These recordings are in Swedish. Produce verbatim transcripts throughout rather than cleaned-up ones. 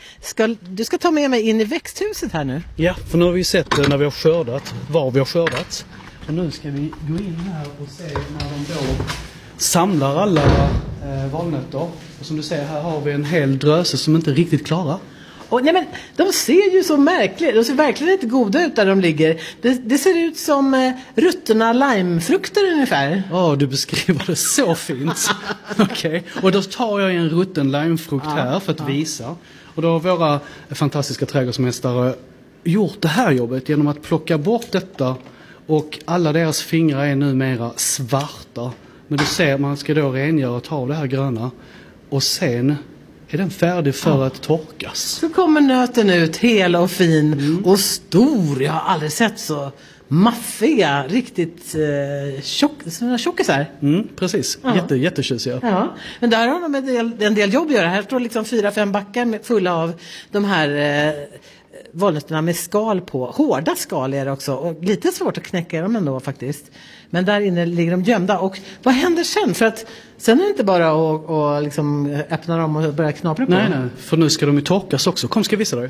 Ska, du ska ta med mig in i växthuset här nu. Ja, för nu har vi sett när vi har skördat, var vi har skördat. Och nu ska vi gå in här och se när de då samlar alla eh, valnötter. Och som du ser, här har vi en hel dröse som inte är riktigt klara. Och, nej men, de ser ju så märkliga, de ser verkligen inte goda ut där de ligger. Det, det ser ut som eh, ruttna limefrukter ungefär. Ja, oh, du beskriver det så fint. Okej, okay. Och då tar jag en rutten limefrukt ja, här för att ja. visa. Och då har våra fantastiska trädgårdsmästare gjort det här jobbet genom att plocka bort detta. Och alla deras fingrar är numera svarta. Men du ser, man ska då rengöra och ta det här gröna. Och sen är den färdig för ja. att torkas. Så kommer nöten ut hel och fin mm. och stor. Jag har aldrig sett så maffiga, riktigt eh, tjock, såna tjockisar. Mm, precis, ja. Jätte, jättetjusiga. Ja. Men där har de en del, en del jobb att göra. Här står liksom fyra, fem backar fulla av de här eh, valnötterna med skal på. Hårda skal är det också. Och lite svårt att knäcka dem ändå faktiskt. Men där inne ligger de gömda. Och vad händer sen? För att sen är det inte bara att och liksom öppna dem och börja knapra på. Nej, nej. För nu ska de ju torkas också. Kom, ska jag visa dig.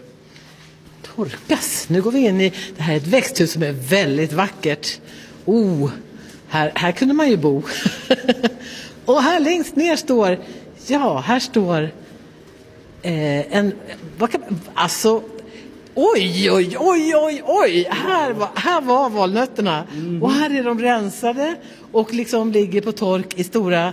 Torkas. Nu går vi in i... Det här är ett växthus som är väldigt vackert. Oh, här, här kunde man ju bo. Och här längst ner står... Ja, här står... Eh, en... Vad kan, alltså... Oj, oj, oj, oj, oj. Här var, här var valnötterna. Mm. Och här är de rensade och liksom ligger på tork i stora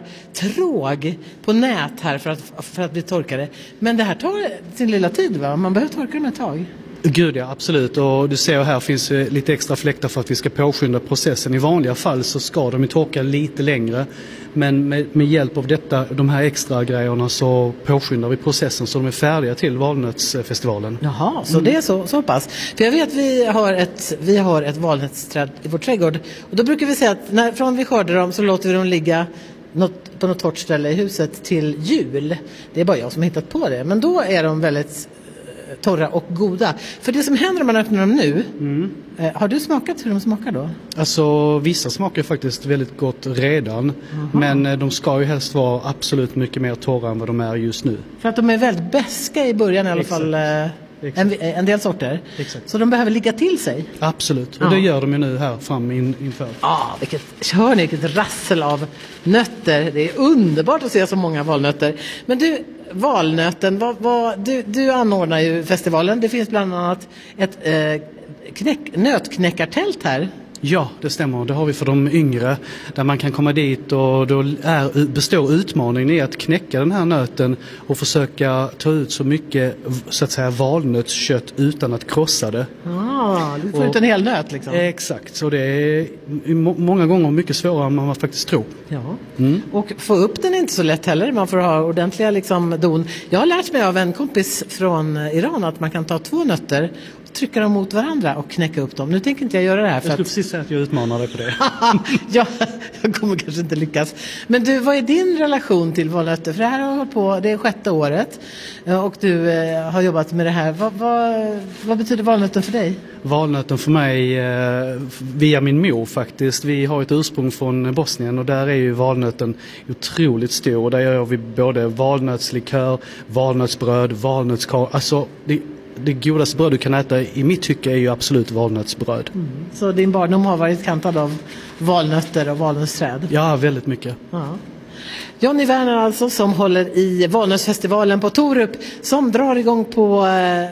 tråg på nät här för att, för att bli torkade. Men det här tar sin lilla tid, va? Man behöver torka dem ett tag. Gud, ja, absolut. Och du ser här finns lite extra fläktar för att vi ska påskynda processen. I vanliga fall så ska de torka lite längre. Men med, med hjälp av detta, de här extra grejerna så påskyndar vi processen så de är färdiga till valnötsfestivalen. Jaha, så mm. det är så, så pass. För jag vet att vi har ett, vi har ett valnötsträd i vår trädgård. Och då brukar vi säga att när, från vi skördar dem så låter vi dem ligga något, på något torrt ställe i huset till jul. Det är bara jag som har hittat på det. Men då är de väldigt torra och goda. För det som händer när man öppnar dem nu, mm. eh, har du smakat hur de smakar då? Alltså vissa smakar faktiskt väldigt gott redan. Mm-hmm. Men eh, de ska ju helst vara absolut mycket mer torra än vad de är just nu. För att de är väldigt beska i början i alla Exakt. fall. Eh, en, en del sorter. Exakt. Så de behöver ligga till sig. Absolut. Och ja. det gör de ju nu här fram in, inför. Ja, ah, vilket, hör ni vilket rassel av nötter. Det är underbart att se så många valnötter. Men du, valnöten, vad, vad, du, du anordnar ju festivalen. Det finns bland annat ett eh, knäck, nötknäckartält här. Ja, det stämmer. Det har vi för de yngre där man kan komma dit och då är, består utmaningen i att knäcka den här nöten och försöka ta ut så mycket så att säga valnötskött utan att krossa det. Ah, du får och, ut en hel nöt liksom. Exakt, så det är må, många gånger mycket svårare än man faktiskt tror. Ja, mm. och få upp den är inte så lätt heller. Man får ha ordentliga liksom don. Jag har lärt mig av en kompis från Iran att man kan ta två nötter, trycka dem mot varandra och knäcka upp dem. Nu tänker inte jag göra det här. För jag skulle att... precis säga att jag utmanar dig på det. ja, jag kommer kanske inte lyckas. Men du, vad är din relation till valnötter? För det här har hållit på, det är sjätte året. Och du eh, har jobbat med det här. Vad, vad, vad betyder valnötten för dig? Valnötten för mig eh, via min mor faktiskt. Vi har ett ursprung från Bosnien och där är ju valnötten otroligt stor. Och där gör vi både valnötslikör, valnötsbröd, valnötskar. Alltså det Det godaste bröd du kan äta i mitt tycke är ju absolut valnötsbröd. Mm. Så din barndom har varit kantad av valnötter och valnötsträd? Ja, väldigt mycket. Ja. Johnny Werner alltså som håller i valnötsfestivalen på Torup som drar igång på,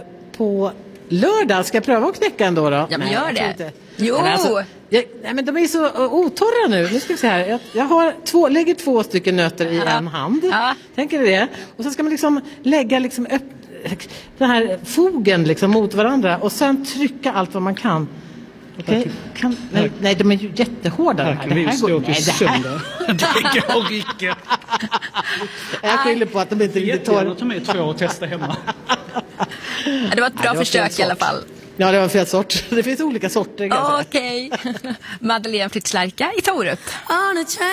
på lördag. Ska jag pröva att knäcka ändå då? Ja, men nej, gör det. Inte. Jo! Men alltså, jag, nej, men de är så otorra nu. Nu ska vi se här. Jag, jag har två, lägger två stycken nötter i ja. en hand. Ja. Tänker du det? Och så ska man liksom lägga liksom upp den här fogen liksom mot varandra och sen trycka allt vad man kan. Okej? Okay. Kan, nej, nej, de är ju jättehårda. Här kan vi ju stå till sönder. Det går inte. Jag skyller på att de inte är torra. Ta med två och testa hemma. Det var ett bra nej, försök i alla fall. Ja, det var fel sort. Det finns olika sorter. Okej. Okay. Madeleine Fritzlarka i Torup.